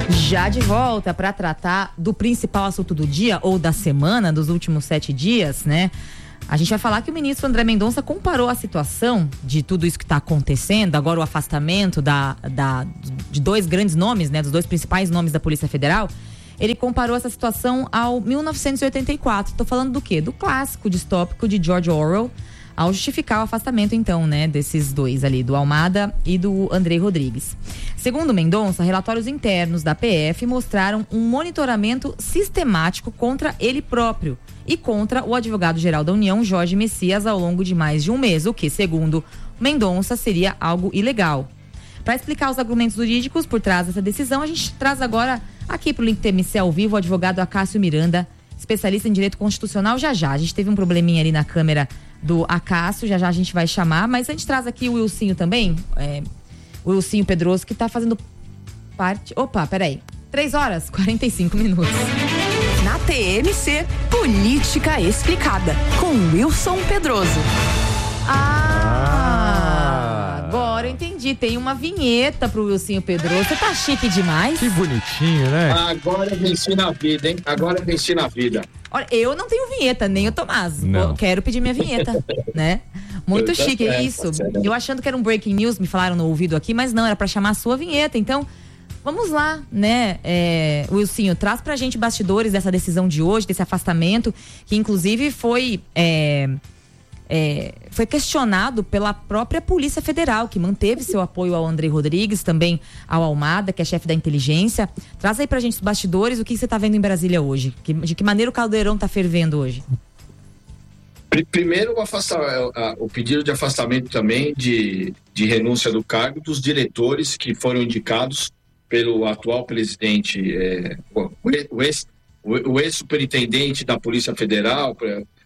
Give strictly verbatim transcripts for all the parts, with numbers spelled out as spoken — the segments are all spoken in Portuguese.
Já de volta para tratar do principal assunto do dia ou da semana, dos últimos sete dias, né? A gente vai falar que o ministro André Mendonça comparou a situação de tudo isso que está acontecendo, agora o afastamento da, da, de dois grandes nomes, né? Dos dois principais nomes da Polícia Federal. Ele comparou essa situação ao mil novecentos e oitenta e quatro. Estou falando do quê? Do clássico distópico de George Orwell, ao justificar o afastamento, então, né, desses dois ali, do Almada e do Andrei Rodrigues. Segundo Mendonça, relatórios internos da P F mostraram um monitoramento sistemático contra ele próprio e contra o advogado-geral da União, Jorge Messias, ao longo de mais de um mês, o que, segundo Mendonça, seria algo ilegal. Para explicar os argumentos jurídicos por trás dessa decisão, a gente traz agora aqui para o Link T M C ao vivo o advogado Acácio Miranda, especialista em direito constitucional. Já já, a gente teve um probleminha ali na câmera do Acácio, já já a gente vai chamar, mas a gente traz aqui o Wilsinho também, é, o Wilsinho Pedroso, que está fazendo parte... Opa, peraí, três horas, quarenta e cinco minutos. Na T M C, Política Explicada, com Wilson Pedroso. Ah, agora eu entendi, tem uma vinheta pro Wilsinho Pedroso, você tá chique demais. Que bonitinho, né? Agora eu venci na vida, hein? Agora eu venci na vida. Olha, eu não tenho vinheta, nem o Tomás. Eu quero pedir minha vinheta, né? Muito tá chique, é isso. Tá eu achando que era um breaking news, me falaram no ouvido aqui, mas não, era pra chamar a sua vinheta. Então, vamos lá, né? É, Wilsinho, traz pra gente bastidores dessa decisão de hoje, desse afastamento, que inclusive foi... É, É, foi questionado pela própria Polícia Federal, que manteve seu apoio ao Andrei Rodrigues, também ao Almada, que é chefe da inteligência. Traz aí pra gente os bastidores, o que você tá vendo em Brasília hoje? Que, de que maneira o caldeirão tá fervendo hoje? Primeiro, o, afasta, o pedido de afastamento também de, de renúncia do cargo dos diretores que foram indicados pelo atual presidente, é, o ex, o ex-superintendente da Polícia Federal,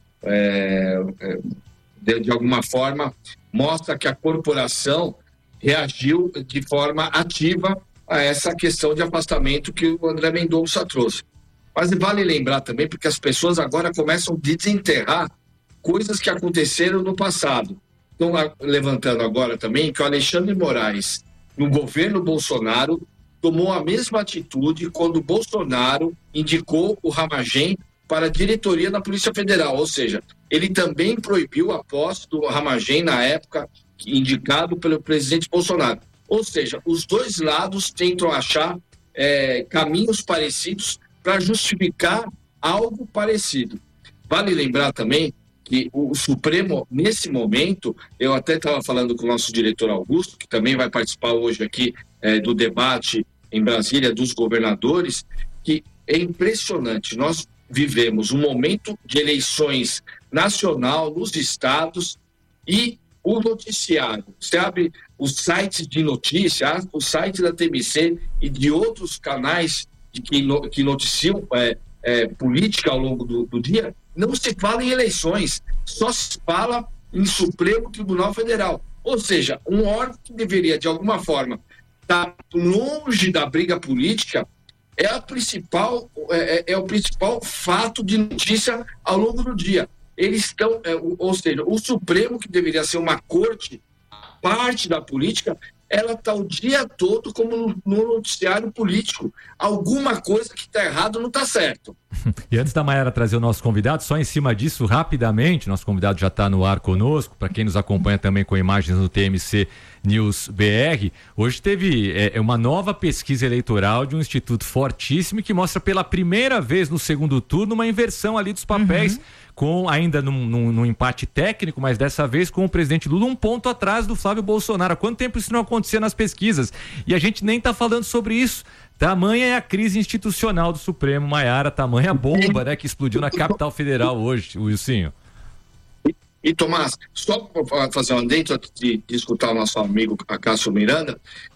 é, é, de, de alguma forma, mostra que a corporação reagiu de forma ativa a essa questão de afastamento que o André Mendonça trouxe. Mas vale lembrar também, porque as pessoas agora começam a desenterrar coisas que aconteceram no passado. Estão levantando agora também que o Alexandre Moraes, no governo Bolsonaro, tomou a mesma atitude quando o Bolsonaro indicou o Ramagem para a diretoria da Polícia Federal, ou seja, ele também proibiu a posse do Ramagem na época indicado pelo presidente Bolsonaro. Ou seja, os dois lados tentam achar é, caminhos parecidos para justificar algo parecido. Vale lembrar também que o Supremo, nesse momento, eu até estava falando com o nosso diretor Augusto, que também vai participar hoje aqui é, do debate em Brasília dos governadores, que é impressionante. Nós vivemos um momento de eleições nacional nos estados e o noticiário, sabe, os sites de notícia, o site da T M C e de outros canais de que, no, que noticiam é, é, política ao longo do, do dia, não se fala em eleições, só se fala em Supremo Tribunal Federal. Ou seja, um órgão que deveria, de alguma forma, estar longe da briga política, é, a principal, é, é o principal fato de notícia ao longo do dia. Eles estão, é, ou seja, o Supremo, que deveria ser uma corte, parte da política, ela está o dia todo como no, no noticiário político. Alguma coisa que está errado não está certo. E antes da Maiara trazer o nosso convidado, só em cima disso, rapidamente, nosso convidado já está no ar conosco, para quem nos acompanha também com imagens no T M C News B R, hoje teve é, uma nova pesquisa eleitoral de um instituto fortíssimo que mostra pela primeira vez no segundo turno uma inversão ali dos papéis, uhum. com ainda num, num, num empate técnico, mas dessa vez com o presidente Lula um ponto atrás do Flávio Bolsonaro. Há quanto tempo isso não acontecia nas pesquisas? E a gente nem está falando sobre isso. Tamanha é a crise institucional do Supremo, Maiara, tamanha bomba, né, que explodiu na capital federal hoje, Wilsinho. E, e Tomás, só para fazer um adendo antes de, de escutar o nosso amigo Acácio Miranda,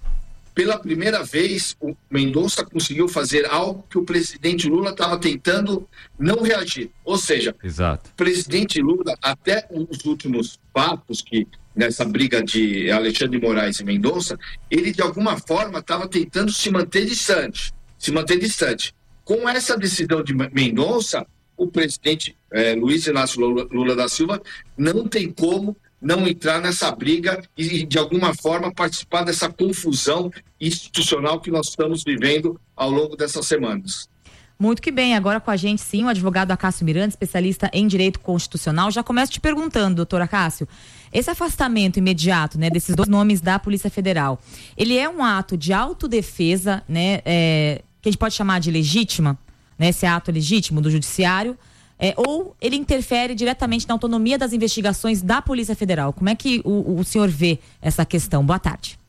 pela primeira vez o Mendonça conseguiu fazer algo que o presidente Lula estava tentando não reagir. Ou seja, Exato. o presidente Lula, até os últimos papos que nessa briga de Alexandre de Moraes e Mendonça, ele de alguma forma estava tentando se manter distante, se manter distante. Com essa decisão de Mendonça, o presidente eh, Luiz Inácio Lula, Lula da Silva não tem como não entrar nessa briga e, de alguma forma, participar dessa confusão institucional que nós estamos vivendo ao longo dessas semanas. Muito que bem, agora com a gente sim, o advogado Acácio Miranda, especialista em direito constitucional. Já começo te perguntando, doutor Acácio, esse afastamento imediato, né, desses dois nomes da Polícia Federal, ele é um ato de autodefesa, né, é, que a gente pode chamar de legítima, né, esse ato legítimo do judiciário, é, ou ele interfere diretamente na autonomia das investigações da Polícia Federal? Como é que o, o senhor vê essa questão? Boa tarde.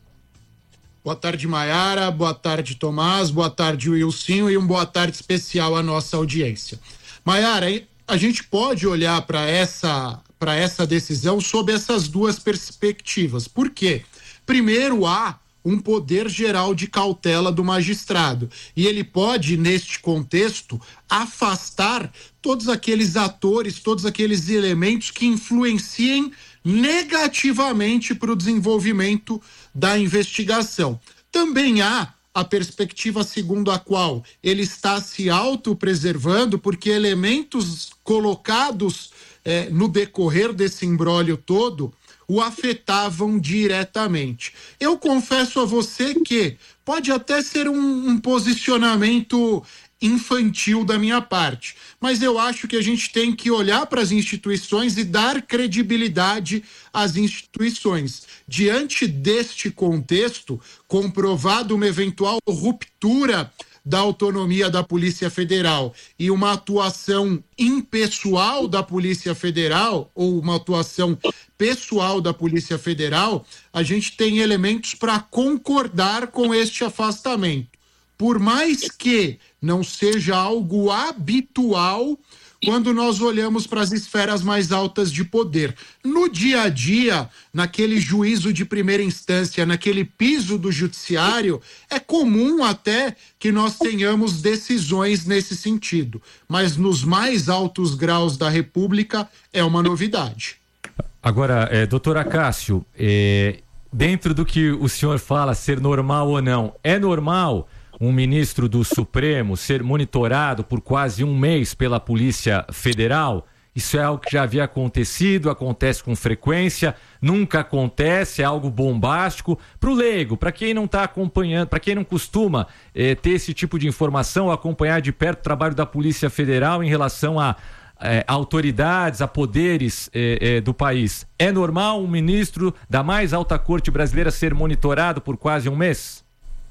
Boa tarde, Maiara. Boa tarde, Tomás. Boa tarde, Wilson. E um boa tarde especial à nossa audiência. Maiara, a gente pode olhar para essa, para essa decisão sob essas duas perspectivas. Por quê? Primeiro, há um poder geral de cautela do magistrado. E ele pode, neste contexto, afastar todos aqueles atores, todos aqueles elementos que influenciem negativamente para o desenvolvimento da investigação. Também há a perspectiva segundo a qual ele está se autopreservando, porque elementos colocados eh, no decorrer desse imbróglio todo o afetavam diretamente. Eu confesso a você que pode até ser um, um posicionamento infantil da minha parte, mas eu acho que a gente tem que olhar para as instituições e dar credibilidade às instituições. Diante deste contexto, comprovado uma eventual ruptura da autonomia da Polícia Federal e uma atuação impessoal da Polícia Federal, ou uma atuação pessoal da Polícia Federal, a gente tem elementos para concordar com este afastamento. Por mais que não seja algo habitual quando nós olhamos para as esferas mais altas de poder. No dia a dia, naquele juízo de primeira instância, naquele piso do judiciário, é comum até que nós tenhamos decisões nesse sentido. Mas nos mais altos graus da República é uma novidade. Agora, é, doutor Acácio, é, dentro do que o senhor fala, ser normal ou não, é normal um ministro do Supremo ser monitorado por quase um mês pela Polícia Federal? Isso é algo que já havia acontecido, acontece com frequência, nunca acontece, é algo bombástico. Para o leigo, para quem não está acompanhando, para quem não costuma eh, ter esse tipo de informação, acompanhar de perto o trabalho da Polícia Federal em relação a eh, autoridades, a poderes eh, eh, do país, é normal um ministro da mais alta corte brasileira ser monitorado por quase um mês?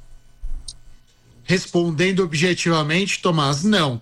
Respondendo objetivamente, Tomás, não.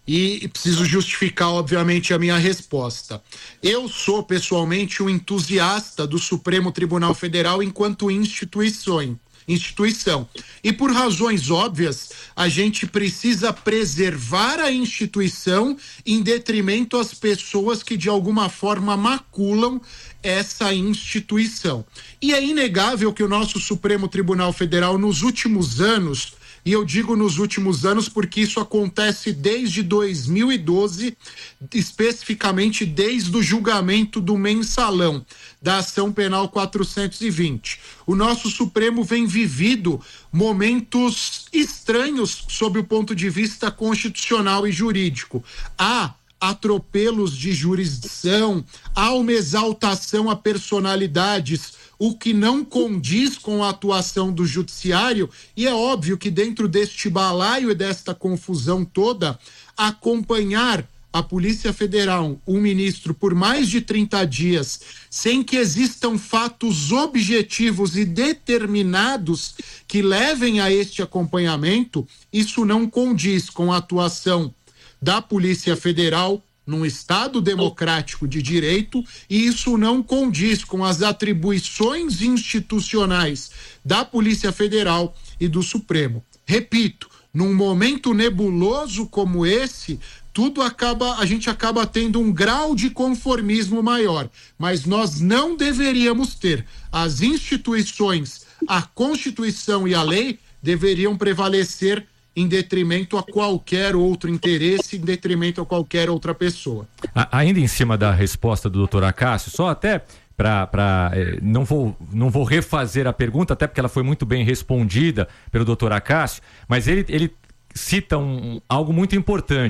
E preciso justificar, obviamente, a minha resposta. Eu sou, pessoalmente, um entusiasta do Supremo Tribunal Federal enquanto instituição. instituição. E por razões óbvias, a gente precisa preservar a instituição em detrimento às pessoas que, de alguma forma, maculam essa instituição. E é inegável que o nosso Supremo Tribunal Federal, nos últimos anos, e eu digo nos últimos anos porque isso acontece desde dois mil e doze, especificamente desde o julgamento do mensalão da ação penal quatrocentos e vinte. O nosso Supremo vem vivido momentos estranhos sob o ponto de vista constitucional e jurídico. Há atropelos de jurisdição, há uma exaltação a personalidades, o que não condiz com a atuação do judiciário, e é óbvio que dentro deste balaio e desta confusão toda, acompanhar a Polícia Federal, um ministro, por mais de trinta dias, sem que existam fatos objetivos e determinados que levem a este acompanhamento, isso não condiz com a atuação da Polícia Federal num Estado democrático de direito, e isso não condiz com as atribuições institucionais da Polícia Federal e do Supremo. Repito, num momento nebuloso como esse, tudo acaba, a gente acaba tendo um grau de conformismo maior, mas nós não deveríamos ter. As instituições, a Constituição e a lei deveriam prevalecer em detrimento a qualquer outro interesse, em detrimento a qualquer outra pessoa. A, ainda em cima da resposta do doutor Acácio, só até para... Eh, não, vou, não vou refazer a pergunta, até porque ela foi muito bem respondida pelo doutor Acácio, mas ele, ele cita um, algo muito importante.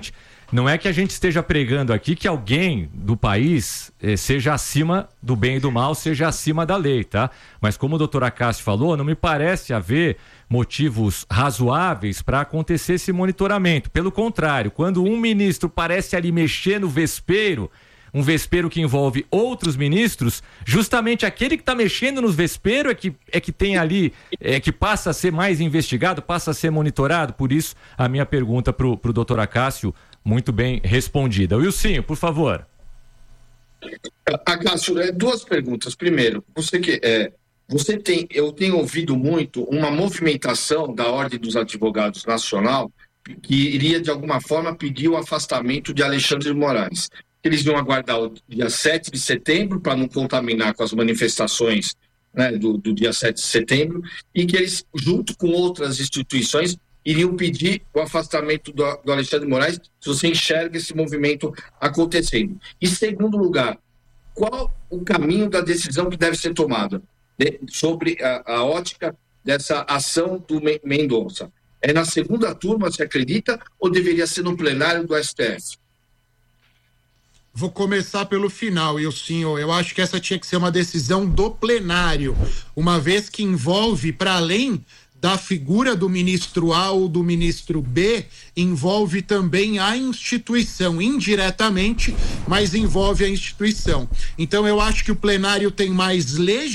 não é que a gente esteja pregando aqui que alguém do país eh, seja acima do bem e do mal, seja acima da lei, tá? Mas como o doutor Acácio falou, não me parece haver motivos razoáveis para acontecer esse monitoramento. Pelo contrário, quando um ministro parece ali mexer no vespeiro, um vespeiro que envolve outros ministros, justamente aquele que está mexendo nos vespeiro é que, é que tem ali, é que passa a ser mais investigado, passa a ser monitorado. Por isso, a minha pergunta para o doutor Acácio, muito bem respondida. Wilson, por favor. Acácio, é, duas perguntas. Primeiro, você que é, você tem, eu tenho ouvido muito uma movimentação da Ordem dos Advogados Nacional que iria, de alguma forma, pedir o afastamento de Alexandre de Moraes. Eles iam aguardar o dia sete de setembro para não contaminar com as manifestações, né, do, do dia sete de setembro, e que eles, junto com outras instituições, iriam pedir o afastamento do, do Alexandre de Moraes, se você enxerga esse movimento acontecendo. E, segundo lugar, qual o caminho da decisão que deve ser tomada de, sobre a, a ótica dessa ação do Mendonça? É na segunda turma, você acredita, ou deveria ser no plenário do S T F? Vou começar pelo final, Ilcinho. Eu acho que essa tinha que ser uma decisão do plenário, uma vez que envolve, para além da figura do ministro A ou do ministro B, envolve também a instituição, indiretamente, mas envolve a instituição. Então eu acho que o plenário tem mais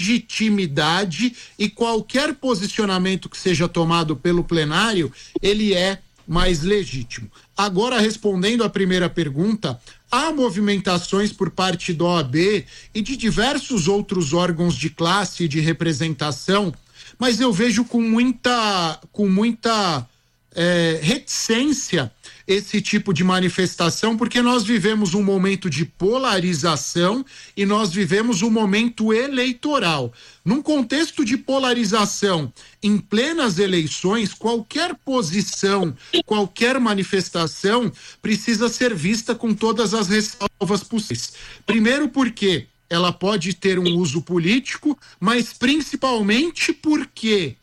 legitimidade e qualquer posicionamento que seja tomado pelo plenário, ele é mais legítimo. Agora, respondendo à primeira pergunta, há movimentações por parte da O A B e de diversos outros órgãos de classe e de representação, mas eu vejo com muita, com muita é, reticência esse tipo de manifestação, porque nós vivemos um momento de polarização e nós vivemos um momento eleitoral. Num contexto de polarização, em plenas eleições, qualquer posição, qualquer manifestação precisa ser vista com todas as ressalvas possíveis. Primeiro porque ela pode ter um uso político, mas principalmente porque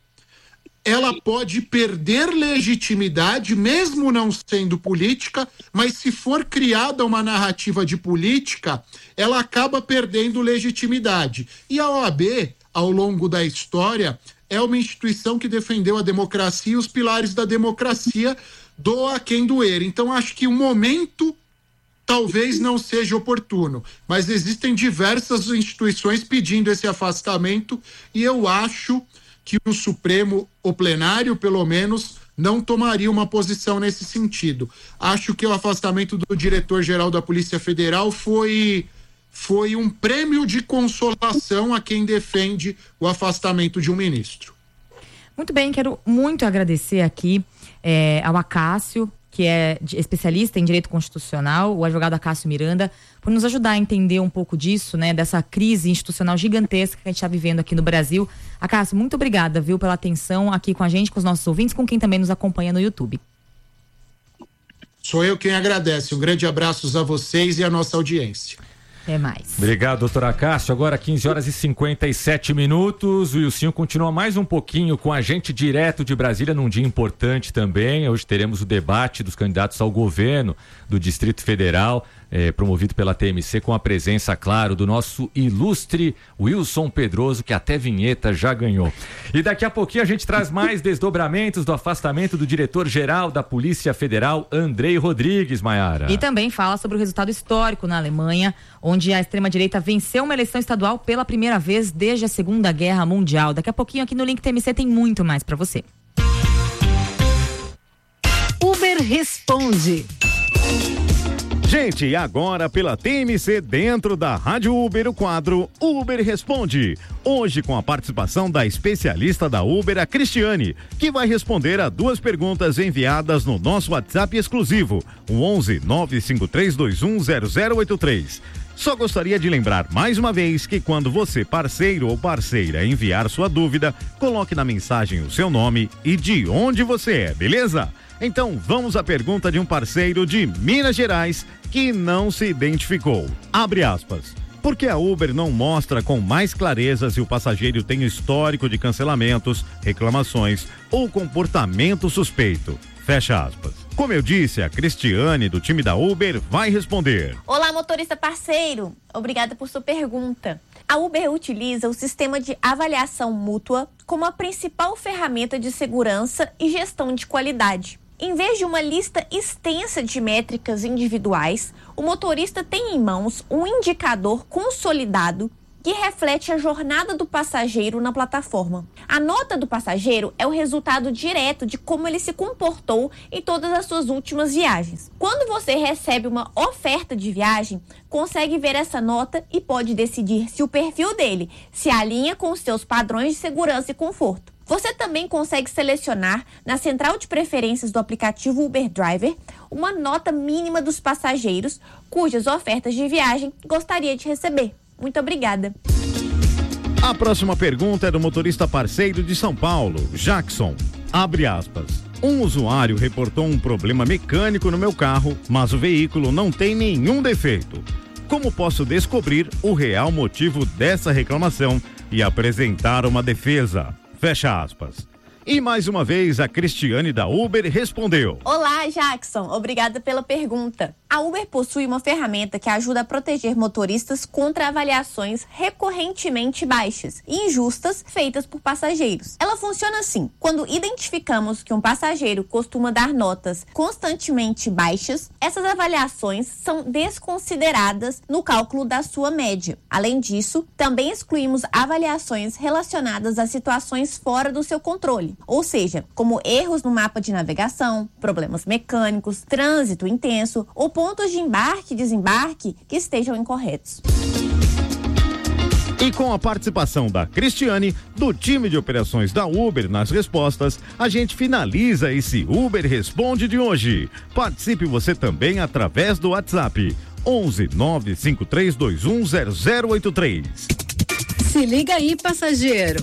ela pode perder legitimidade, mesmo não sendo política, mas se for criada uma narrativa de política, ela acaba perdendo legitimidade. E a O A B, ao longo da história, é uma instituição que defendeu a democracia e os pilares da democracia, doa quem doer. Então, acho que o momento talvez não seja oportuno, mas existem diversas instituições pedindo esse afastamento e eu acho que o Supremo, o plenário, pelo menos, não tomaria uma posição nesse sentido. Acho que o afastamento do diretor-geral da Polícia Federal foi, foi um prêmio de consolação a quem defende o afastamento de um ministro. Muito bem, quero muito agradecer aqui é, ao Acácio, que é especialista em direito constitucional, o advogado Acácio Miranda, por nos ajudar a entender um pouco disso, né, dessa crise institucional gigantesca que a gente está vivendo aqui no Brasil. Acácio, muito obrigada, viu, pela atenção aqui com a gente, com os nossos ouvintes, com quem também nos acompanha no YouTube. Sou eu quem agradece. Um grande abraço a vocês e a nossa audiência. Até mais. Obrigado, doutor Acácio. Agora quinze horas e cinquenta e sete minutos. O Wilson continua mais um pouquinho com a gente direto de Brasília num dia importante também. Hoje teremos o debate dos candidatos ao governo do Distrito Federal, eh, promovido pela T M C, com a presença, claro, do nosso ilustre Wilson Pedroso, que até vinheta já ganhou. E daqui a pouquinho a gente traz mais desdobramentos do afastamento do diretor-geral da Polícia Federal, Andrei Rodrigues, Maiara. E também fala sobre o resultado histórico na Alemanha, onde a extrema-direita venceu uma eleição estadual pela primeira vez desde a Segunda Guerra Mundial. Daqui a pouquinho aqui no Link T M C tem muito mais para você. Uber Responde. Gente, e agora pela T M C, dentro da Rádio Uber, o quadro Uber Responde. Hoje com a participação da especialista da Uber, a Cristiane, que vai responder a duas perguntas enviadas no nosso WhatsApp exclusivo, o onze nove cinco três dois um zero zero oito três. Só gostaria de lembrar mais uma vez que quando você, parceiro ou parceira, enviar sua dúvida, coloque na mensagem o seu nome e de onde você é, beleza? Então vamos à pergunta de um parceiro de Minas Gerais que não se identificou. Abre aspas. Por que a Uber não mostra com mais clareza se o passageiro tem histórico de cancelamentos, reclamações ou comportamento suspeito? Fecha aspas. Como eu disse, a Cristiane, do time da Uber, vai responder. Olá, motorista parceiro. Obrigada por sua pergunta. A Uber utiliza o sistema de avaliação mútua como a principal ferramenta de segurança e gestão de qualidade. Em vez de uma lista extensa de métricas individuais, o motorista tem em mãos um indicador consolidado que reflete a jornada do passageiro na plataforma. A nota do passageiro é o resultado direto de como ele se comportou em todas as suas últimas viagens. Quando você recebe uma oferta de viagem, consegue ver essa nota e pode decidir se o perfil dele se alinha com os seus padrões de segurança e conforto. Você também consegue selecionar na central de preferências do aplicativo Uber Driver uma nota mínima dos passageiros cujas ofertas de viagem gostaria de receber. Muito obrigada. A próxima pergunta é do motorista parceiro de São Paulo, Jackson. Abre aspas. Um usuário reportou um problema mecânico no meu carro, mas o veículo não tem nenhum defeito. Como posso descobrir o real motivo dessa reclamação e apresentar uma defesa? Fecha aspas. E mais uma vez a Cristiane da Uber respondeu. Olá, Jackson. Obrigada pela pergunta. A Uber possui uma ferramenta que ajuda a proteger motoristas contra avaliações recorrentemente baixas e injustas feitas por passageiros. Ela funciona assim: quando identificamos que um passageiro costuma dar notas constantemente baixas, essas avaliações são desconsideradas no cálculo da sua média. Além disso, também excluímos avaliações relacionadas a situações fora do seu controle, ou seja, como erros no mapa de navegação, problemas mecânicos, trânsito intenso ou pontos de embarque e desembarque que estejam incorretos. E com a participação da Cristiane, do time de operações da Uber nas respostas, a gente finaliza esse Uber Responde de hoje. Participe você também através do WhatsApp onze nove cinco três dois um zero zero oito três. Se liga aí, passageiro.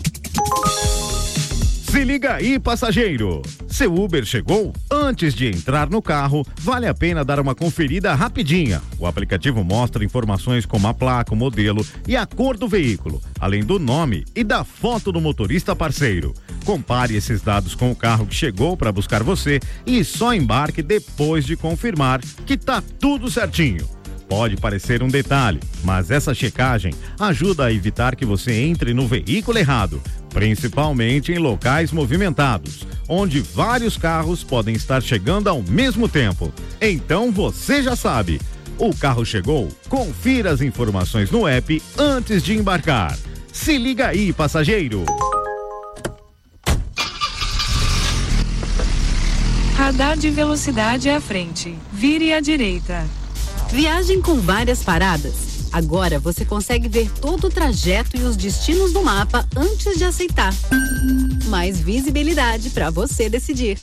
Se liga aí, passageiro. Seu Uber chegou? Antes de entrar no carro, vale a pena dar uma conferida rapidinha. O aplicativo mostra informações como a placa, o modelo e a cor do veículo, além do nome e da foto do motorista parceiro. Compare esses dados com o carro que chegou para buscar você e só embarque depois de confirmar que tá tudo certinho. Pode parecer um detalhe, mas essa checagem ajuda a evitar que você entre no veículo errado, principalmente em locais movimentados, onde vários carros podem estar chegando ao mesmo tempo. Então você já sabe, o carro chegou? Confira as informações no app antes de embarcar. Se liga aí, passageiro! Radar de velocidade à frente, vire à direita. Viagem com várias paradas. Agora você consegue ver todo o trajeto e os destinos do mapa antes de aceitar. Mais visibilidade para você decidir.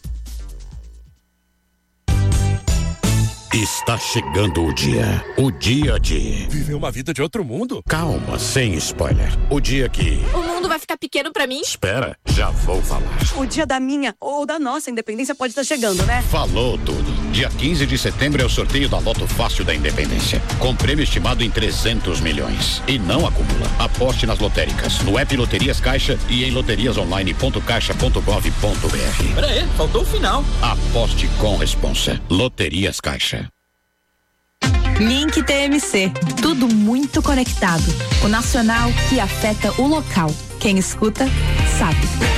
Está chegando o dia. O dia de... viver uma vida de outro mundo? Calma, sem spoiler. O dia que... o mundo vai ficar pequeno pra mim? Espera, já vou falar. O dia da minha ou da nossa independência pode estar chegando, né? Falou tudo. Dia quinze de setembro é o sorteio da Loto Fácil da Independência. Com prêmio estimado em trezentos milhões. E não acumula. Aposte nas lotéricas, no app Loterias Caixa e em loterias online ponto caixa ponto gov ponto br. Pera aí, faltou o final. Aposte com responsa. Loterias Caixa. Link T M C, tudo muito conectado. O nacional que afeta o local. Quem escuta, sabe.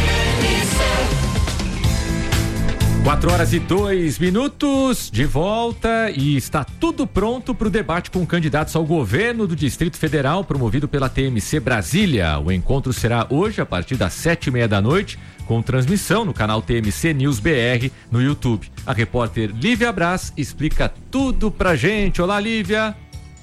Quatro horas e dois minutos, de volta, e está tudo pronto para o debate com candidatos ao governo do Distrito Federal, promovido pela T M C Brasília. O encontro será hoje a partir das sete e meia da noite, com transmissão no canal T M C News B R no YouTube. A repórter Lívia Braz explica tudo pra gente. Olá, Lívia.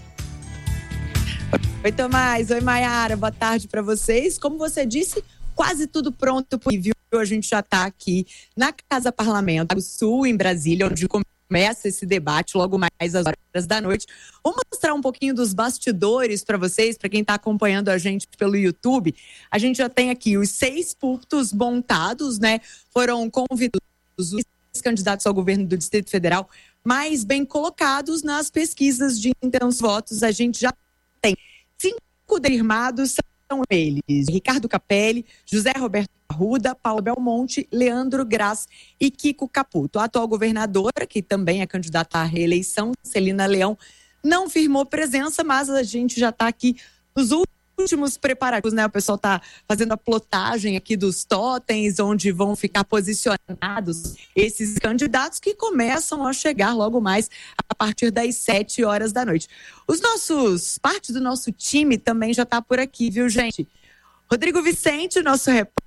Oi, Tomás. Oi, Maiara. Boa tarde para vocês. Como você disse, quase tudo pronto por viu. A gente já está aqui na Casa Parlamento do Sul, em Brasília, onde começa esse debate logo mais às horas da noite. Vou mostrar um pouquinho dos bastidores para vocês, para quem está acompanhando a gente pelo YouTube. A gente já tem aqui os seis púlpitos montados, né? Foram convidados os candidatos ao governo do Distrito Federal mais bem colocados nas pesquisas de intensos votos. A gente já tem cinco confirmados, são eles: Ricardo Capelli, José Roberto Arruda, Paulo Belmonte, Leandro Graz e Kiko Caputo. A atual governadora, que também é candidata à reeleição, Celina Leão, não firmou presença, mas a gente já está aqui nos últimos preparativos, né? O pessoal está fazendo a plotagem aqui dos totens, onde vão ficar posicionados esses candidatos que começam a chegar logo mais a partir das sete horas da noite. Os nossos, parte do nosso time também já está por aqui, viu, gente? Rodrigo Vicente, nosso repórter.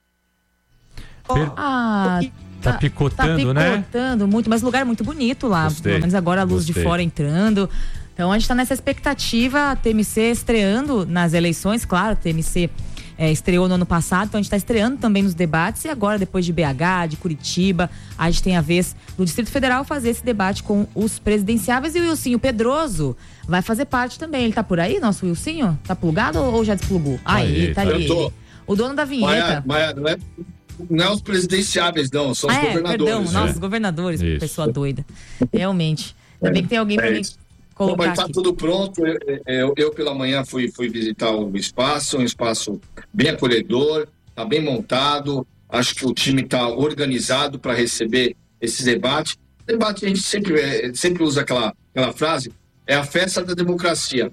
Ah, tá, tá picotando, tá né? picotando muito, mas o lugar é muito bonito lá. Gostei. Pelo menos agora a luz Gostei. de fora entrando. Então a gente está nessa expectativa, a T M C estreando nas eleições, claro, a T M C é, estreou no ano passado, então a gente está estreando também nos debates e agora depois de B H, de Curitiba, a gente tem a vez do Distrito Federal fazer esse debate com os presidenciáveis e o Wilsinho Pedroso vai fazer parte também. Ele tá por aí, nosso Wilsinho? Tá plugado ou já desplugou? Aí, tá aí. Eu tô. O dono da vinheta. Mas, mas não, é, não é os presidenciáveis, não, são os ah, é, governadores. Perdão, né? nossos governadores, Isso. pessoa doida. Realmente. Ainda bem que tem alguém para É mim isso. colocar Mas tá aqui. tudo pronto. Eu, eu, eu, pela manhã fui, fui visitar o espaço, um espaço bem acolhedor, tá bem montado. Acho que o time está organizado para receber esse debate. Debate, a gente sempre, é, sempre usa aquela, aquela frase, é a festa da democracia.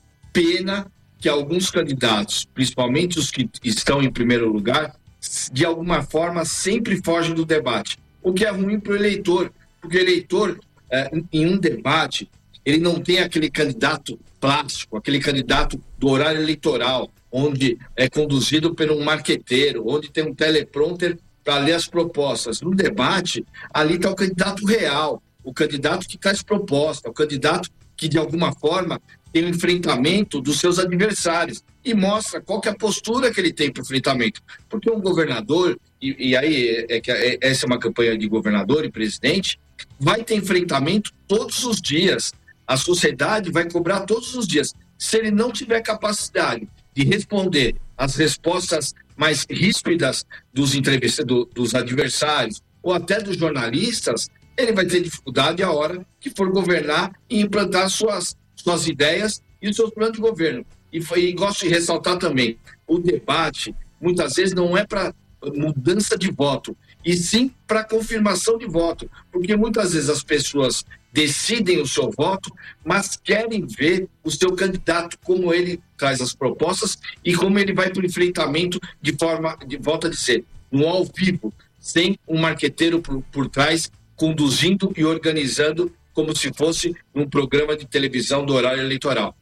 Pena que alguns candidatos, principalmente os que estão em primeiro lugar, de alguma forma sempre fogem do debate. O que é ruim para o eleitor, porque o eleitor, é, em um debate, ele não tem aquele candidato plástico, aquele candidato do horário eleitoral, onde é conduzido por um marqueteiro, onde tem um teleprompter para ler as propostas. No debate, ali está o candidato real, o candidato que traz proposta, o candidato que, de alguma forma, tem um enfrentamento dos seus adversários e mostra qual que é a postura que ele tem para o enfrentamento. Porque um governador, e, e aí é que é, essa é uma campanha de governador e presidente, vai ter enfrentamento todos os dias. A sociedade vai cobrar todos os dias. Se ele não tiver capacidade de responder as respostas mais ríspidas dos entrevistados, dos adversários ou até dos jornalistas, ele vai ter dificuldade a hora que for governar e implantar suas, suas ideias e os seus planos de governo. E, foi, e gosto de ressaltar também, o debate muitas vezes não é para mudança de voto, e sim para confirmação de voto, porque muitas vezes as pessoas decidem o seu voto, mas querem ver o seu candidato, como ele traz as propostas e como ele vai para o enfrentamento de forma, de volta a dizer, no ao vivo, sem um marqueteiro por, por trás, conduzindo e organizando como se fosse um programa de televisão do horário eleitoral.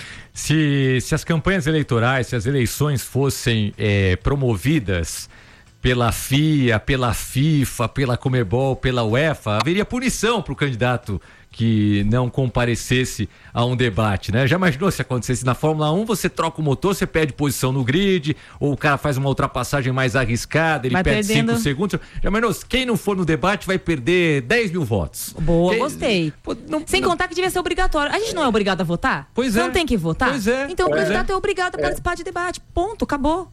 Se, se as campanhas eleitorais, se as eleições fossem é, promovidas pela F I A, pela FIFA, pela Conmebol, pela UEFA, haveria punição para o candidato que não comparecesse a um debate, né? Já imaginou se acontecesse na Fórmula um, você troca o motor, você perde posição no grid, ou o cara faz uma ultrapassagem mais arriscada, ele vai perde cinco segundos. Já imaginou, quem não for no debate vai perder dez mil votos. Boa, quem... gostei. Pô, não, Sem não... contar que devia ser obrigatório. A gente não é obrigado a votar? Pois é. Não tem que votar? Pois é. Então pois o candidato é. é obrigado a participar é. de debate. Ponto, acabou.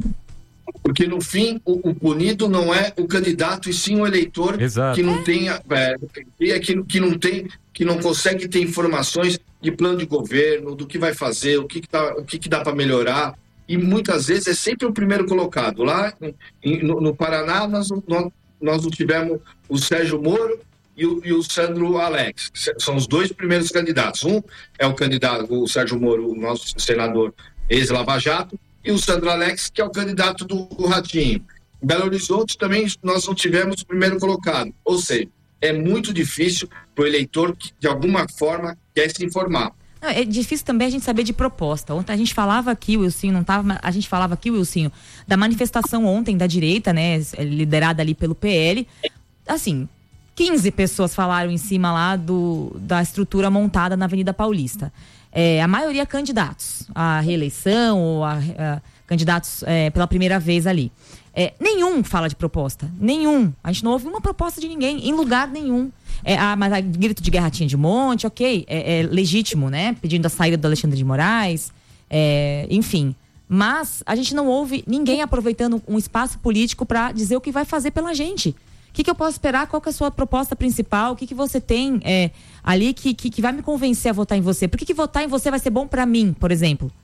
Porque no fim o, o punido não é o candidato e sim o eleitor. Exato. que não é. tem é, que, que não tem que não consegue ter informações de plano de governo, do que vai fazer, o que, que, tá, o que, que dá para melhorar, e muitas vezes é sempre o primeiro colocado. Lá em, no, no Paraná nós, nós, nós não tivemos o Sérgio Moro e o, e o Sandro Alex, são os dois primeiros candidatos. Um é o candidato, o Sérgio Moro, o nosso senador ex-Lava Jato, e o Sandro Alex, que é o candidato do, do Ratinho. Em Belo Horizonte também nós não tivemos o primeiro colocado. Ou seja, é muito difícil para o eleitor que, de alguma forma, quer se informar. Não, é difícil também a gente saber de proposta. Ontem a gente falava aqui, o Wilsinho não estava, a gente falava aqui, o Wilsinho, da manifestação ontem da direita, né, liderada ali pelo P L. Assim, quinze pessoas falaram em cima lá do, da estrutura montada na Avenida Paulista. É, a maioria candidatos à reeleição ou a, a candidatos é, pela primeira vez ali. É, nenhum fala de proposta, nenhum. A gente não ouve uma proposta de ninguém, em lugar nenhum. É, ah, mas a grito de guerra tinha de monte, ok, é, é legítimo, né? Pedindo a saída do Alexandre de Moraes, é, enfim. Mas a gente não ouve ninguém aproveitando um espaço político para dizer o que vai fazer pela gente. O que, que eu posso esperar? Qual que é a sua proposta principal? O que, que você tem é, ali que, que, que vai me convencer a votar em você? Por que, que votar em você vai ser bom para mim, por exemplo?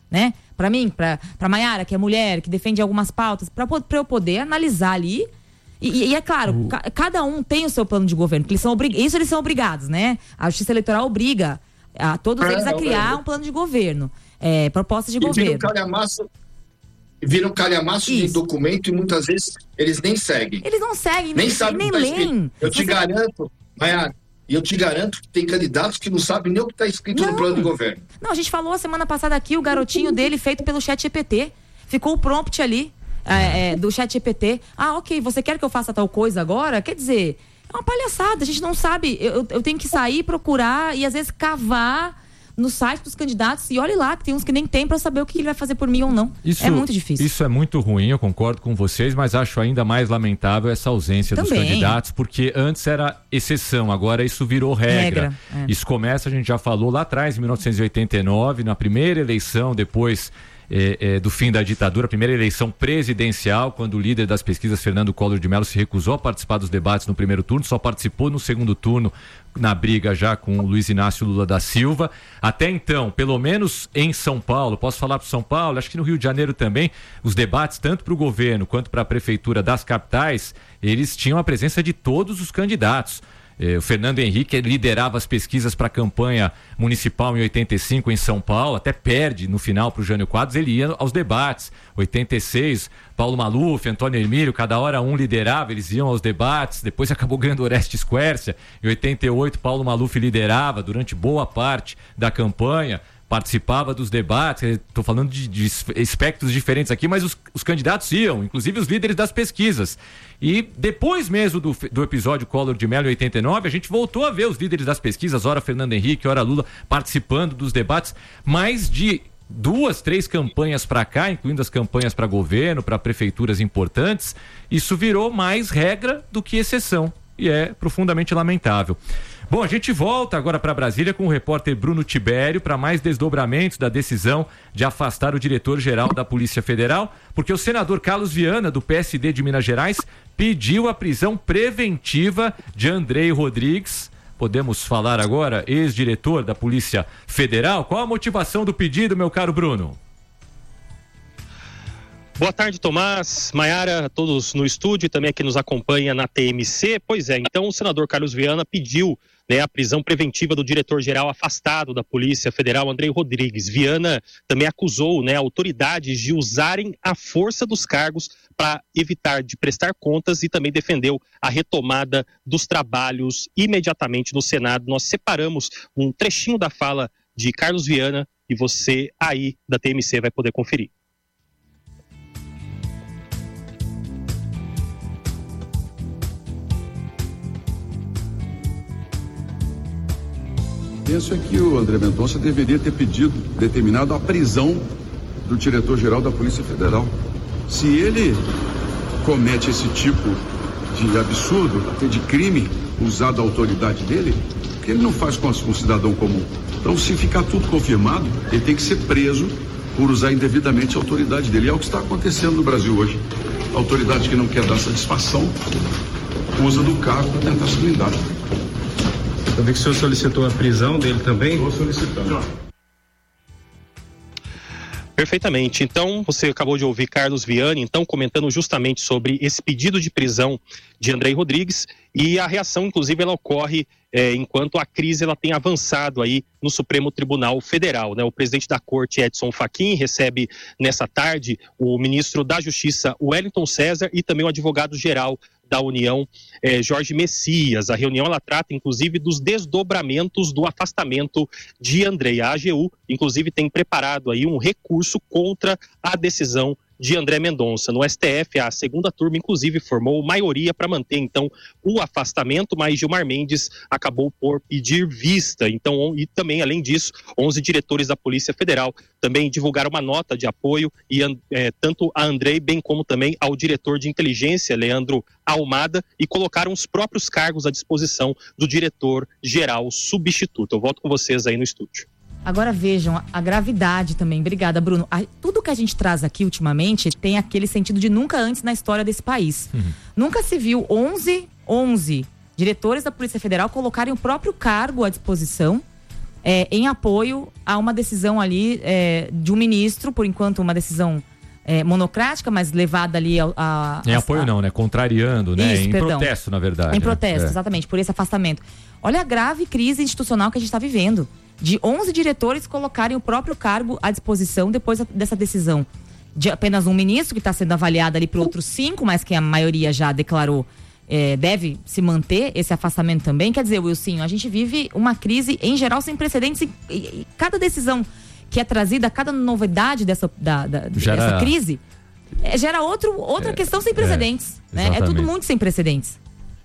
né? Para mim, para para Maiara, que é mulher, que defende algumas pautas, para eu poder analisar ali. E, e é claro, uh. ca, cada um tem o seu plano de governo, porque eles são obrig... isso eles são obrigados, né? A Justiça Eleitoral obriga a todos é, eles a criar é. um plano de governo, é, propostas de e governo. Vira um calhamaço, vira um calhamaço de documento e muitas vezes eles nem seguem. Eles não seguem, nem, nem sabem nem tá leem. Eu te Você... garanto, Maiara, e eu te garanto que tem candidatos que não sabem nem o que está escrito não. no plano de governo. Não, a gente falou a semana passada aqui, o garotinho dele feito pelo chat G P T. Ficou o prompt ali, é, é, do chat G P T. Ah, ok, você quer que eu faça tal coisa agora? Quer dizer, é uma palhaçada, a gente não sabe. Eu, eu tenho que sair, procurar e às vezes cavar no site dos candidatos e olhe lá, que tem uns que nem tem para saber o que ele vai fazer por mim ou não. Isso, é muito difícil. Isso é muito ruim, eu concordo com vocês, mas acho ainda mais lamentável essa ausência Também. dos candidatos, porque antes era exceção, agora isso virou regra. regra é. Isso começa, a gente já falou lá atrás, em mil novecentos e oitenta e nove, na primeira eleição, depois é, é, do fim da ditadura, a primeira eleição presidencial, quando o líder das pesquisas, Fernando Collor de Mello, se recusou a participar dos debates no primeiro turno, só participou no segundo turno, na briga já com o Luiz Inácio Lula da Silva. Até então, pelo menos em São Paulo, posso falar para São Paulo, acho que no Rio de Janeiro também, os debates, tanto para o governo quanto para a prefeitura das capitais, eles tinham a presença de todos os candidatos. Eh, o Fernando Henrique liderava as pesquisas para a campanha municipal em oitenta e cinco em São Paulo, até perde no final para o Jânio Quadros, ele ia aos debates. oitenta e seis, Paulo Maluf, Antônio Hermílio, cada hora um liderava, eles iam aos debates, depois acabou ganhando Orestes Quércia. Em oitenta e oito, Paulo Maluf liderava durante boa parte da campanha, participava dos debates, estou falando de, de espectros diferentes aqui, mas os, os candidatos iam, inclusive os líderes das pesquisas. E depois mesmo do, do episódio Collor de Mello em oitenta e nove, a gente voltou a ver os líderes das pesquisas, ora Fernando Henrique, ora Lula, participando dos debates, mais de duas, três campanhas para cá, incluindo as campanhas para governo, para prefeituras importantes, isso virou mais regra do que exceção, e é profundamente lamentável. Bom, a gente volta agora para Brasília com o repórter Bruno Tibério para mais desdobramentos da decisão de afastar o diretor-geral da Polícia Federal, porque o senador Carlos Viana, do P S D de Minas Gerais, pediu a prisão preventiva de Andrei Rodrigues. Podemos falar agora, ex-diretor da Polícia Federal. Qual a motivação do pedido, meu caro Bruno? Boa tarde, Tomás, Maiara, todos no estúdio e também aqui nos acompanha na T M C. Pois é, então o senador Carlos Viana pediu, né, a prisão preventiva do diretor-geral afastado da Polícia Federal, Andrei Rodrigues. Viana também acusou, né, autoridades de usarem a força dos cargos para evitar de prestar contas e também defendeu a retomada dos trabalhos imediatamente no Senado. Nós separamos um trechinho da fala de Carlos Viana e você aí da T M C vai poder conferir. Penso é que o André Mendonça deveria ter pedido, determinado a prisão do diretor-geral da Polícia Federal. Se ele comete esse tipo de absurdo, até de crime, usado a autoridade dele, o que ele não faz com um cidadão comum? Então, se ficar tudo confirmado, ele tem que ser preso por usar indevidamente a autoridade dele. E é o que está acontecendo no Brasil hoje. A autoridade que não quer dar satisfação usa do cargo para tentar se blindar. Eu vi que o senhor solicitou a prisão dele também? Estou solicitando. Perfeitamente. Então, você acabou de ouvir Carlos Viana, então, comentando justamente sobre esse pedido de prisão de Andrei Rodrigues, e a reação, inclusive, ela ocorre é, enquanto a crise ela tem avançado aí no Supremo Tribunal Federal, né? O presidente da Corte, Edson Fachin, recebe nessa tarde o ministro da Justiça, Wellington César, e também o advogado-geral da União, eh, Jorge Messias. A reunião ela trata, inclusive, dos desdobramentos do afastamento de Andrei. A AGU, inclusive, tem preparado aí um recurso contra a decisão de André Mendonça. No S T F, a segunda turma, inclusive, formou maioria para manter, então, o afastamento, mas Gilmar Mendes acabou por pedir vista. Então, e também, além disso, onze diretores da Polícia Federal também divulgaram uma nota de apoio, e é, tanto a Andrei, bem como também ao diretor de inteligência, Leandro Almada, e colocaram os próprios cargos à disposição do diretor-geral substituto. Eu volto com vocês aí no estúdio. Agora vejam a gravidade também. Obrigada, Bruno. A, tudo que a gente traz aqui ultimamente tem aquele sentido de nunca antes na história desse país. Uhum. Nunca se viu onze, onze diretores da Polícia Federal colocarem o próprio cargo à disposição é, em apoio a uma decisão ali é, de um ministro, por enquanto uma decisão é, monocrática, mas levada ali a... a em a, apoio a, não, né? Contrariando, né? Isso, em perdão. protesto, na verdade. Em né? protesto, É. exatamente, por esse afastamento. Olha a grave crise institucional que a gente está vivendo. De onze diretores colocarem o próprio cargo à disposição depois dessa decisão. De apenas um ministro, que está sendo avaliado ali por outros cinco, mas que a maioria já declarou é, deve se manter esse afastamento também. Quer dizer, Wilson, a gente vive uma crise, em geral, sem precedentes. E, e, e cada decisão que é trazida, cada novidade dessa, da, da, Gera... dessa crise, é, gera outro, outra É, questão sem precedentes. é, né? É tudo muito sem precedentes.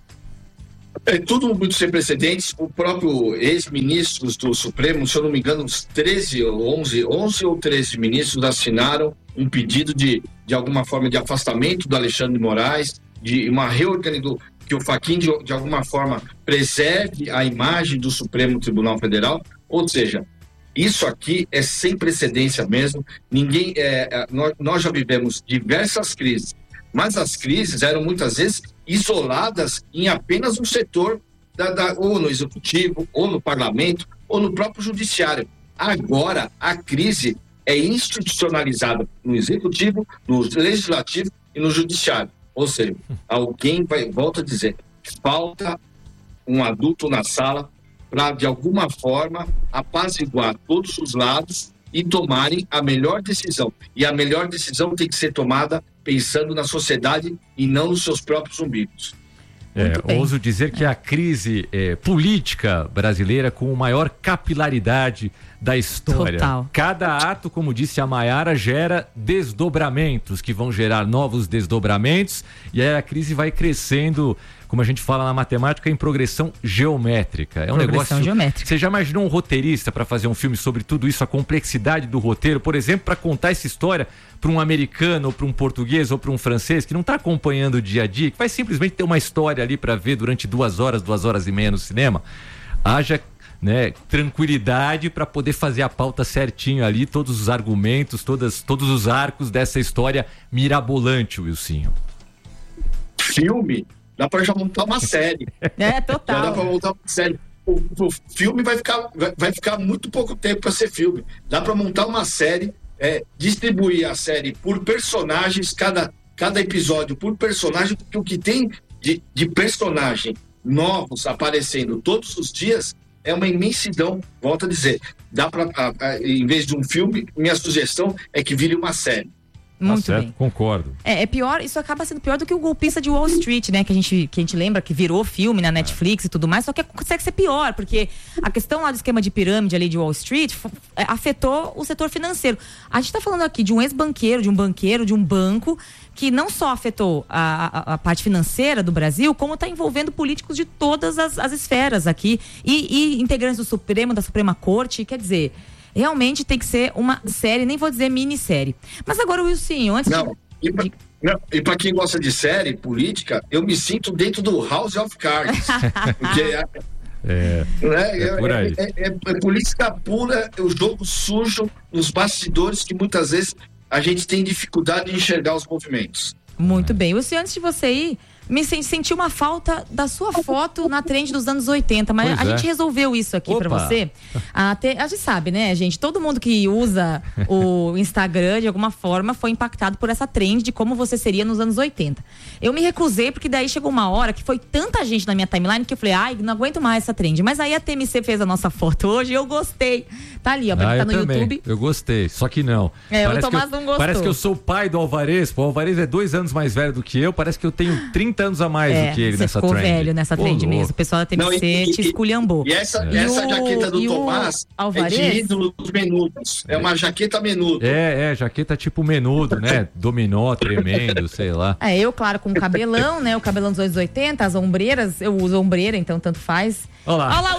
É tudo muito sem precedentes. O próprio ex-ministros do Supremo, se eu não me engano, uns treze ou onze, onze ou treze ministros assinaram um pedido de, de alguma forma de afastamento do Alexandre de Moraes, de uma reorganização, que o Fachin de, de alguma forma preserve a imagem do Supremo Tribunal Federal. Ou seja, isso aqui é sem precedência mesmo. Ninguém, é, nós, nós já vivemos diversas crises, mas as crises eram muitas vezes isoladas em apenas um setor, da, da, ou no executivo, ou no parlamento, ou no próprio judiciário. Agora, a crise é institucionalizada no executivo, no legislativo e no judiciário. Ou seja, alguém vai, volta a dizer, falta um adulto na sala para, de alguma forma, apaziguar todos os lados e tomarem a melhor decisão. E a melhor decisão tem que ser tomada pensando na sociedade e não nos seus próprios umbigos. É, ouso dizer que a crise é, política brasileira com maior capilaridade da história. Total. Cada ato, como disse a Maiara, gera desdobramentos que vão gerar novos desdobramentos e aí a crise vai crescendo, como a gente fala na matemática, em progressão geométrica. É um Progressão negócio geométrica. Você já imaginou um roteirista para fazer um filme sobre tudo isso, a complexidade do roteiro, por exemplo, para contar essa história para um americano, ou para um português, ou para um francês que não está acompanhando o dia a dia, que vai simplesmente ter uma história ali para ver durante duas horas, duas horas e meia no cinema? Haja, né, tranquilidade para poder fazer a pauta certinho ali, todos os argumentos, todas, todos os arcos dessa história mirabolante, Wilsinho. Filme, dá para já montar uma série. É, total. Já dá para montar uma série. O, o filme vai ficar, vai, vai ficar muito pouco tempo para ser filme. Dá para montar uma série, é, distribuir a série por personagens, cada, cada episódio por personagem, porque o que tem de, de personagem novos aparecendo todos os dias é uma imensidão. Volto a dizer, dá para, em vez de um filme, minha sugestão é que vire uma série. Muito tá certo, bem. Concordo. É, é pior, isso acaba sendo pior do que o Golpista de Wall Street, né? Que a gente, que a gente lembra que virou filme na Netflix e tudo mais, só que consegue ser pior, porque a questão lá do esquema de pirâmide ali de Wall Street f- é, afetou o setor financeiro. A gente tá falando aqui de um ex-banqueiro, de um banqueiro, de um banco, que não só afetou a, a, a parte financeira do Brasil, como está envolvendo políticos de todas as, as esferas aqui e, e integrantes do Supremo, da Suprema Corte, quer dizer... Realmente tem que ser uma série, nem vou dizer minissérie. Mas agora, Wilson, antes não, de... E pra, não, e pra quem gosta de série política, eu me sinto dentro do House of Cards. Porque é, é, é, é, por aí. É, é, é política pura, é o jogo sujo nos bastidores que muitas vezes a gente tem dificuldade de enxergar os movimentos. Muito bem. Wilson, antes de você ir, me senti uma falta da sua foto na trend dos anos oitenta, mas Pois a é. gente resolveu isso aqui pra Opa. você. Até, a gente sabe, né, gente? Todo mundo que usa o Instagram, de alguma forma, foi impactado por essa trend de como você seria nos anos oitenta. Eu me recusei, porque daí chegou uma hora que foi tanta gente na minha timeline que eu falei, ai, não aguento mais essa trend. Mas aí a T M C fez a nossa foto hoje e eu gostei. Tá ali, ó, pra Ah, quem tá eu no também. YouTube. Eu gostei, só que não. É, o Parece Tomás que eu, não gostou. Parece que eu sou o pai do Alvarez. Pô, o Alvarez é dois anos mais velho do que eu. Parece que eu tenho trinta anos a mais É, do que ele você nessa ficou trend. velho nessa Pô, trend louco. mesmo. O pessoal da T M C Não, e- e- te esculhambou. E essa, E essa o- jaqueta do e o Tomás Alvarez? é de ídolo dos menudos. É uma jaqueta menudo. É, é, jaqueta tipo menudo, né? Dominó, tremendo, sei lá. É, eu, claro, com o cabelão, né? O cabelão dos anos oitenta, as ombreiras, eu uso ombreira, então tanto faz. Olha lá. Olha lá,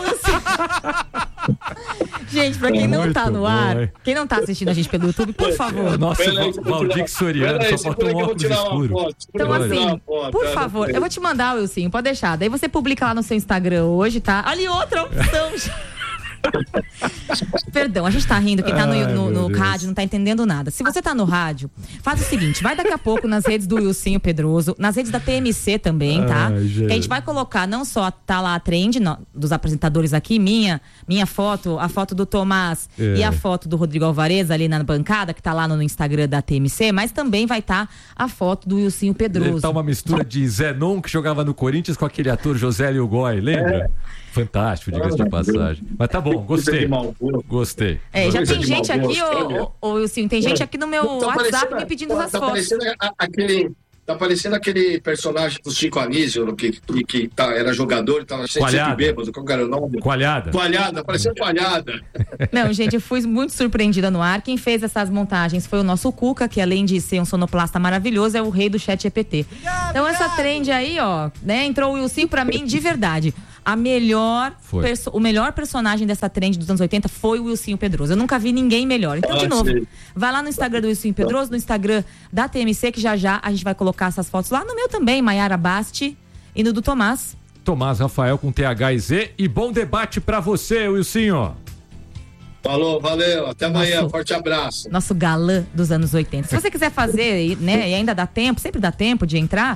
Wilson. Gente, pra quem não Muito tá no bom, ar, hein? quem não tá assistindo a gente pelo YouTube, por favor. Nossa, Pera aí, o que eu vou Valdir tirar- Soriano pera aí, só faltou segura um que eu vou óculos tirar uma escuro. foto. Então, Segura que eu vou assim, tirar uma foto, por tá? favor, eu vou te mandar, Wilson, pode deixar. Daí você publica lá no seu Instagram hoje, tá? Olha, e outra opção. Perdão, a gente tá rindo, quem tá no, Ai, no, meu no Deus. rádio não tá entendendo nada. Se você tá no rádio, faz o seguinte, vai daqui a pouco nas redes do Wilsinho Pedroso, nas redes da T M C também, tá? Ai, gente. Que a gente vai colocar, não só tá lá a trend no- dos apresentadores aqui, minha, minha foto, a foto do Tomás É. e a foto do Rodrigo Alvarez ali na bancada, que tá lá no, no Instagram da T M C, mas também vai estar a foto do Wilsinho Pedroso. Ele tá uma mistura de Zenon, que jogava no Corinthians, com aquele ator José Lugoi, lembra? Fantástico, diga-se de passagem. Mas tá bom, gostei. Gostei. É, já Coisa tem de gente mau aqui, gosto, ô, ô, ô, Wilsinho, tem gente aqui no meu Tá WhatsApp parecendo- me pedindo tá as fotos. parecendo a- aquele, tá parecendo aquele personagem do Chico Anísio, que, que, que tá, era jogador e tava sempre Coalhada. bêbado. Qual que era o nome? Coalhada. Coalhada, parecendo coalhada. Não, gente, eu fui muito surpreendida no ar. Quem fez essas montagens foi o nosso Cuca, que além de ser um sonoplasta maravilhoso, é o rei do chat G P T. Então essa trend aí, ó, né, entrou o Wilson pra mim de verdade. A melhor, Foi. perso- o melhor personagem dessa trend dos anos oitenta foi o Wilson Pedroso. Eu nunca vi ninguém melhor. Então, de Ah, novo, sim. vai lá no Instagram do Wilson Pedroso, no Instagram da T M C, que já já a gente vai colocar essas fotos lá. No meu também, Maiara Basti, e no do Tomás. Tomás Rafael com T H e Z. E bom debate pra você, Wilsinho. Falou, valeu, até amanhã, Nosso- forte abraço. Nosso galã dos anos oitenta. Se você quiser fazer, e, né, e ainda dá tempo, sempre dá tempo de entrar.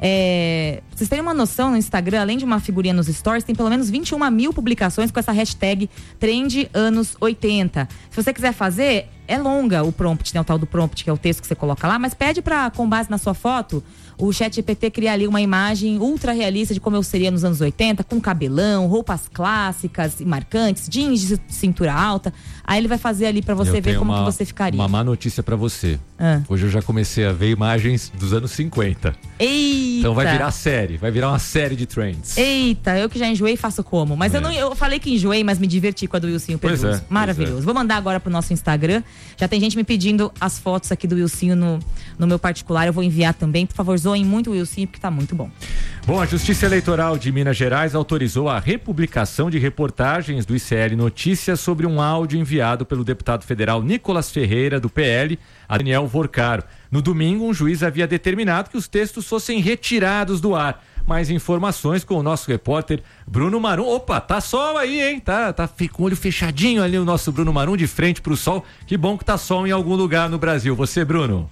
É, pra vocês terem uma noção, no Instagram, além de uma figurinha nos stories, tem pelo menos vinte e uma mil publicações com essa hashtag Trend Anos oitenta. Se você quiser fazer, é longa o prompt, né? O tal do prompt, que é o texto que você coloca lá, mas pede pra, com base na sua foto, o chat G P T criar ali uma imagem ultra realista de como eu seria nos anos oitenta, com cabelão, roupas clássicas e marcantes, jeans de cintura alta. Aí ele vai fazer ali pra você Eu ver tenho como uma, que você ficaria. Uma má notícia pra você. Ah. Hoje eu já comecei a ver imagens dos anos cinquenta. Eita! Então vai virar série, vai virar uma série de trends. Eita, eu que já enjoei, faço como? Mas É. eu não, eu falei que enjoei, mas me diverti com a do Wilsinho Pois Pedroso. é, pois Maravilhoso. é. Vou mandar agora pro nosso Instagram. Já tem gente me pedindo as fotos aqui do Wilsinho no, no meu particular. Eu vou enviar também. Por favor, zoem muito o Wilsinho, porque tá muito bom. Bom, a Justiça Eleitoral de Minas Gerais autorizou a republicação de reportagens do I C L Notícias sobre um áudio enviado pelo deputado federal Nicolas Ferreira, do P L, a Daniel Vorcaro. No domingo, um juiz havia determinado que os textos fossem retirados do ar. Mais informações com o nosso repórter Bruno Marum. Opa, tá sol aí, hein? Tá, tá com o olho fechadinho ali o nosso Bruno Marum, de frente pro sol. Que bom que tá sol em algum lugar no Brasil. Você, Bruno?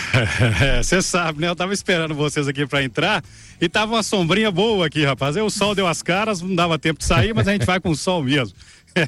Você sabe, né? Eu tava esperando vocês aqui pra entrar e tava uma sombrinha boa aqui, rapaz. Aí o sol deu as caras, não dava tempo de sair, mas a gente vai com o sol mesmo.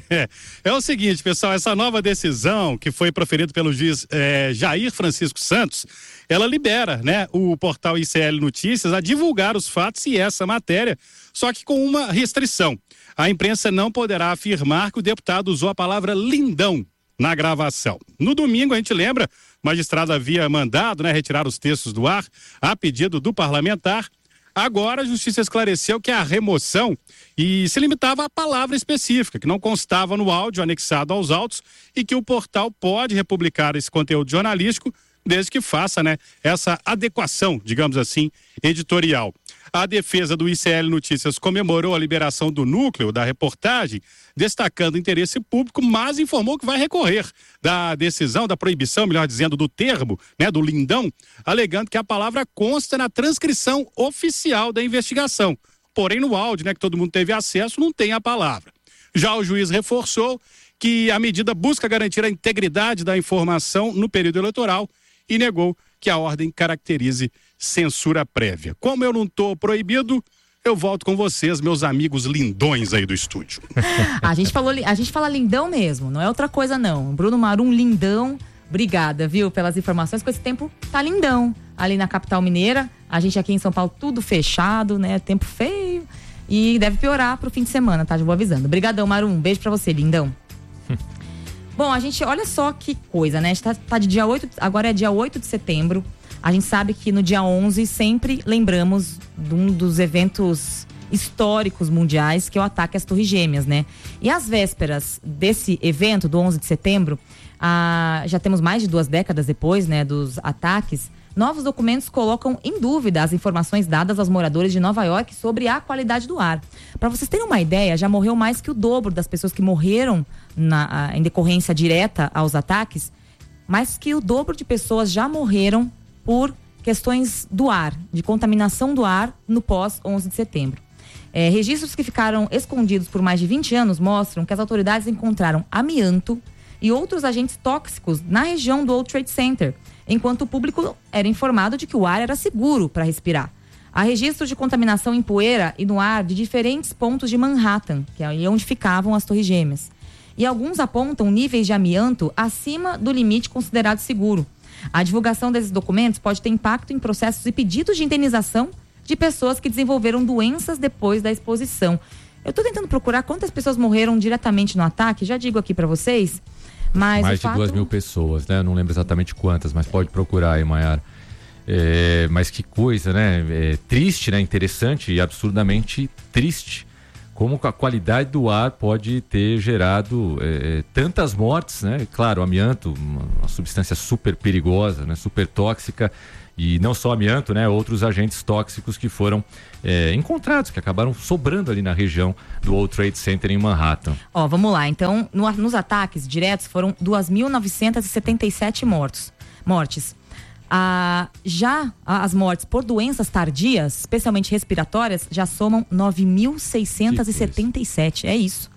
É o seguinte, pessoal, essa nova decisão que foi proferida pelo juiz eh, Jair Francisco Santos, ela libera, né, o portal I C L Notícias a divulgar os fatos e essa matéria, só que com uma restrição. A imprensa não poderá afirmar que o deputado usou a palavra lindão na gravação. No domingo, a gente lembra, o magistrado havia mandado, né, retirar os textos do ar a pedido do parlamentar. Agora a justiça esclareceu que a remoção e se limitava à palavra específica, que não constava no áudio anexado aos autos e que o portal pode republicar esse conteúdo jornalístico desde que faça, né, essa adequação, digamos assim, editorial. A defesa do I C L Notícias comemorou a liberação do núcleo da reportagem, destacando o interesse público, mas informou que vai recorrer da decisão, da proibição, melhor dizendo, do termo, né, do lindão, alegando que a palavra consta na transcrição oficial da investigação. Porém, no áudio, né, que todo mundo teve acesso, não tem a palavra. Já o juiz reforçou que a medida busca garantir a integridade da informação no período eleitoral e negou que a ordem caracterize censura prévia. Como eu não estou proibido, eu volto com vocês, meus amigos lindões aí do estúdio. A gente falou, li- a gente fala lindão mesmo, não é outra coisa não. Bruno Marum, lindão. Obrigada, viu, pelas informações. Com esse tempo tá lindão ali na capital mineira. A gente aqui em São Paulo tudo fechado, né? Tempo feio. E deve piorar pro fim de semana, tá? Já vou avisando. Obrigadão, Marum. Um beijo pra você, lindão. Bom, a gente, olha só que coisa, né? A gente tá, tá de dia oito, agora é dia oito de setembro. A gente sabe que no dia onze sempre lembramos de um dos eventos históricos mundiais, que é o ataque às Torres Gêmeas, né? E às vésperas desse evento, do onze de setembro, ah, já temos mais de duas décadas depois, né, dos ataques, novos documentos colocam em dúvida as informações dadas aos moradores de Nova York sobre a qualidade do ar. Para vocês terem uma ideia, já morreu mais que o dobro das pessoas que morreram na, em decorrência direta aos ataques, mais que o dobro de pessoas já morreram por questões do ar, de contaminação do ar no pós onze de setembro. É, registros que ficaram escondidos por mais de vinte anos mostram que as autoridades encontraram amianto e outros agentes tóxicos na região do World Trade Center, enquanto o público era informado de que o ar era seguro para respirar. Há registros de contaminação em poeira e no ar de diferentes pontos de Manhattan, que é aí onde ficavam as Torres Gêmeas. E alguns apontam níveis de amianto acima do limite considerado seguro. A divulgação desses documentos pode ter impacto em processos e pedidos de indenização de pessoas que desenvolveram doenças depois da exposição. Eu estou tentando procurar quantas pessoas morreram diretamente no ataque, já digo aqui para vocês. Mas mais de fato... duas mil pessoas, né? Eu não lembro exatamente quantas, mas pode procurar aí, Maiara. É, mas que coisa, né? É, triste, né? Interessante e absurdamente triste. Como a qualidade do ar pode ter gerado é, tantas mortes, né? Claro, o amianto, uma, uma substância super perigosa, né? Super tóxica. E não só amianto, né? Outros agentes tóxicos que foram é, encontrados, que acabaram sobrando ali na região do World Trade Center em Manhattan. Ó, vamos lá. Então, no, nos ataques diretos foram duas mil novecentos e setenta e sete mortos, mortes. Ah, já as mortes por doenças tardias, especialmente respiratórias, já somam nove mil seiscentos e setenta e sete. É isso.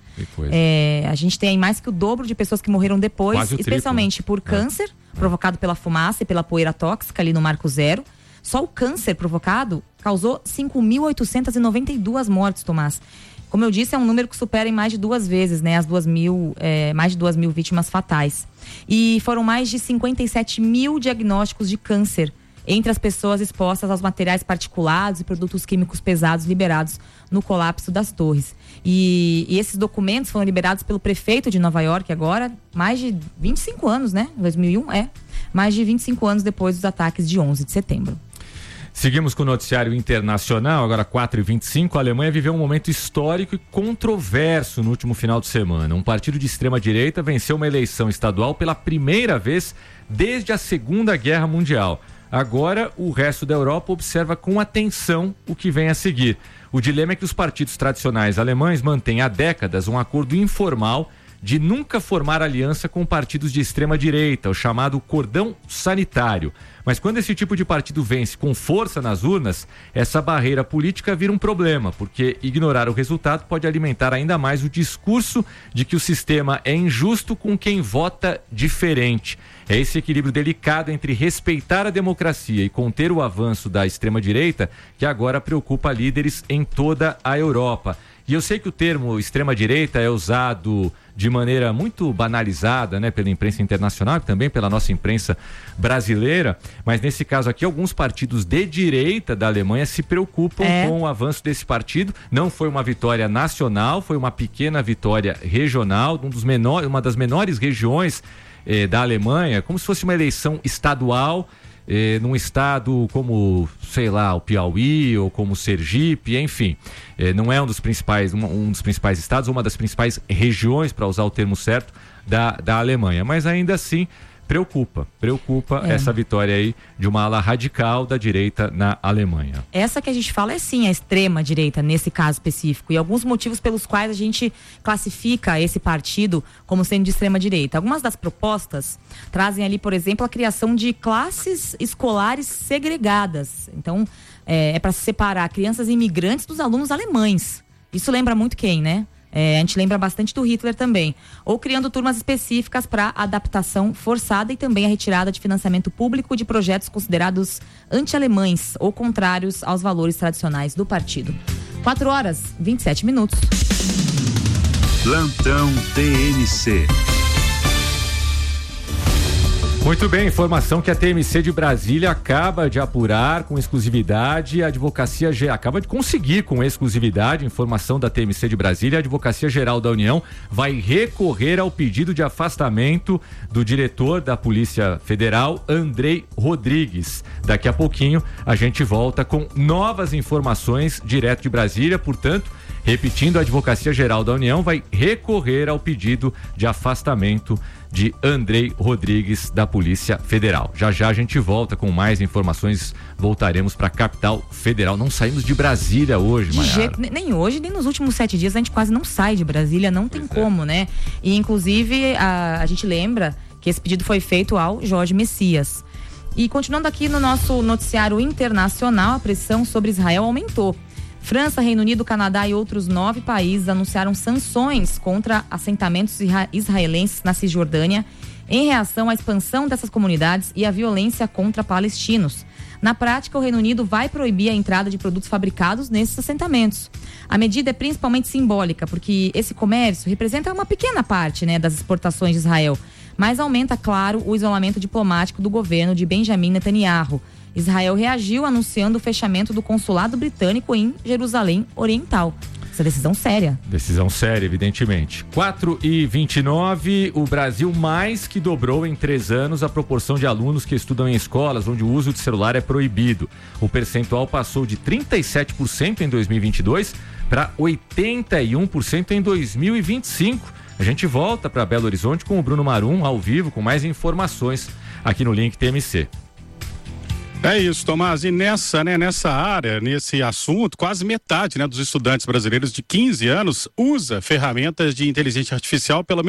É, a gente tem aí mais que o dobro de pessoas que morreram depois, especialmente triplo, né? por câncer, é. provocado pela fumaça e pela poeira tóxica ali no Marco Zero. Só o câncer provocado causou cinco mil oitocentos e noventa e duas mortes, Tomás. Como eu disse, é um número que supera em mais de duas vezes, né? As duas mil, é, mais de duas mil vítimas fatais. E foram mais de cinquenta e sete mil diagnósticos de câncer entre as pessoas expostas aos materiais particulados e produtos químicos pesados liberados no colapso das torres. E, e esses documentos foram liberados pelo prefeito de Nova York agora, mais de vinte e cinco anos, né? dois mil e um, é. Mais de vinte e cinco anos depois dos ataques de onze de setembro. Seguimos com o noticiário internacional, agora quatro e vinte e cinco. A Alemanha viveu um momento histórico e controverso no último final de semana. Um partido de extrema-direita venceu uma eleição estadual pela primeira vez desde a Segunda Guerra Mundial. Agora, o resto da Europa observa com atenção o que vem a seguir. O dilema é que os partidos tradicionais alemães mantêm há décadas um acordo informal de nunca formar aliança com partidos de extrema-direita, o chamado cordão sanitário. Mas quando esse tipo de partido vence com força nas urnas, essa barreira política vira um problema, porque ignorar o resultado pode alimentar ainda mais o discurso de que o sistema é injusto com quem vota diferente. É esse equilíbrio delicado entre respeitar a democracia e conter o avanço da extrema-direita que agora preocupa líderes em toda a Europa. E eu sei que o termo extrema-direita é usado de maneira muito banalizada, né, pela imprensa internacional e também pela nossa imprensa brasileira, mas nesse caso aqui alguns partidos de direita da Alemanha se preocupam é. com o avanço desse partido. Não foi uma vitória nacional, foi uma pequena vitória regional, um dos menores, uma das menores regiões eh, da Alemanha, como se fosse uma eleição estadual. Eh, num estado como, sei lá, o Piauí ou como Sergipe, enfim, eh, não é um dos principais, um, um dos principais estados, uma das principais regiões, para usar o termo certo, da, da Alemanha, mas ainda assim preocupa, preocupa é. essa vitória aí de uma ala radical da direita na Alemanha. Essa que a gente fala é sim a extrema direita nesse caso específico, e alguns motivos pelos quais a gente classifica esse partido como sendo de extrema direita. Algumas das propostas trazem ali, por exemplo, a criação de classes escolares segregadas. Então, é, é para separar crianças imigrantes dos alunos alemães. Isso lembra muito quem, né? É, a gente lembra bastante do Hitler também. Ou criando turmas específicas para adaptação forçada e também a retirada de financiamento público de projetos considerados anti-alemães ou contrários aos valores tradicionais do partido. quatro horas, vinte e sete minutos. Plantão T M C. Muito bem, informação que a T M C de Brasília acaba de apurar com exclusividade. A Advocacia Geral acaba de conseguir com exclusividade, informação da T M C de Brasília, a Advocacia Geral da União vai recorrer ao pedido de afastamento do diretor da Polícia Federal, Andrei Rodrigues. Daqui a pouquinho a gente volta com novas informações direto de Brasília, portanto, repetindo, a Advocacia Geral da União vai recorrer ao pedido de afastamento de Andrei Rodrigues da Polícia Federal. Já já a gente volta com mais informações, voltaremos para a capital federal. Não saímos de Brasília hoje, Maiara. De jeito, nem hoje, nem nos últimos sete dias a gente quase não sai de Brasília, não tem pois como, é. né? E inclusive a, a gente lembra que esse pedido foi feito ao Jorge Messias. E continuando aqui no nosso noticiário internacional, a pressão sobre Israel aumentou. França, Reino Unido, Canadá e outros nove países anunciaram sanções contra assentamentos israelenses na Cisjordânia em reação à expansão dessas comunidades e à violência contra palestinos. Na prática, o Reino Unido vai proibir a entrada de produtos fabricados nesses assentamentos. A medida é principalmente simbólica, porque esse comércio representa uma pequena parte, né, das exportações de Israel, mas aumenta, claro, o isolamento diplomático do governo de Benjamin Netanyahu. Israel reagiu anunciando o fechamento do consulado britânico em Jerusalém Oriental. Essa decisão séria. Decisão séria, evidentemente. quatro e vinte e nove, o Brasil mais que dobrou em três anos a proporção de alunos que estudam em escolas onde o uso de celular é proibido. O percentual passou de trinta e sete por cento em dois mil e vinte e dois para oitenta e um por cento em dois mil e vinte e cinco. A gente volta para Belo Horizonte com o Bruno Marum ao vivo com mais informações aqui no Link T M C. É isso, Tomás, e nessa, né, nessa área, nesse assunto, quase metade, né, dos estudantes brasileiros de quinze anos usa ferramentas de inteligência artificial pelo menos